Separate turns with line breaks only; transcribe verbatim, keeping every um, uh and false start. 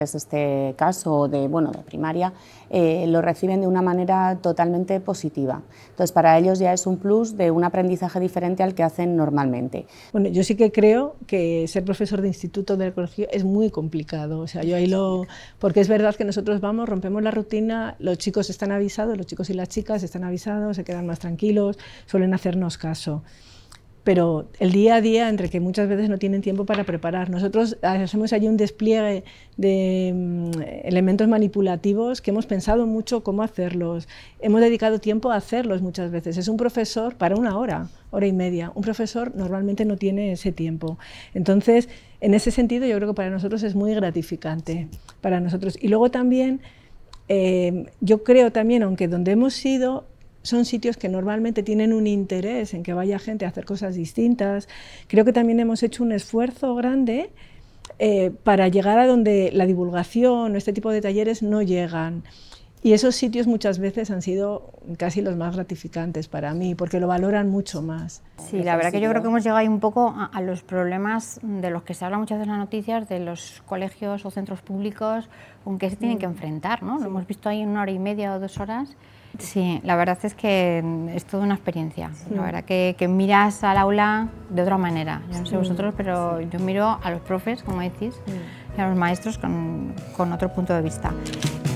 Es este caso de, bueno, de primaria, eh, lo reciben de una manera totalmente positiva. Entonces, para ellos ya es un plus de un aprendizaje diferente al que hacen normalmente.
Bueno, yo sí que creo que ser profesor de instituto del colegio es muy complicado. O sea, yo ahí lo, porque es verdad que nosotros vamos, rompemos la rutina, los chicos están avisados, los chicos y las chicas están avisados, se quedan más tranquilos, suelen hacernos caso. Pero el día a día, entre que muchas veces no tienen tiempo para preparar. Nosotros hacemos allí un despliegue de mm, elementos manipulativos que hemos pensado mucho cómo hacerlos. Hemos dedicado tiempo a hacerlos muchas veces. Es un profesor para una hora, hora y media. Un profesor normalmente no tiene ese tiempo. Entonces, en ese sentido, yo creo que para nosotros es muy gratificante. Para nosotros. Y luego también, eh, yo creo también, aunque donde hemos ido, son sitios que normalmente tienen un interés en que vaya gente a hacer cosas distintas. Creo que también hemos hecho un esfuerzo grande eh, para llegar a donde la divulgación o este tipo de talleres no llegan. Y esos sitios muchas veces han sido casi los más gratificantes para mí, porque lo valoran mucho más.
Sí, la verdad que yo creo que hemos llegado ahí un poco a, a los problemas de los que se habla muchas veces en las noticias, de los colegios o centros públicos con que se tienen que enfrentar, ¿no? Sí. Lo hemos visto ahí en una hora y media o dos horas. Sí, la verdad es que es toda una experiencia. Sí. La verdad que, que miras al aula de otra manera. Yo no sé vosotros, pero sí. Yo miro a los profes, como decís, sí. Y a los maestros con, con otro punto de vista.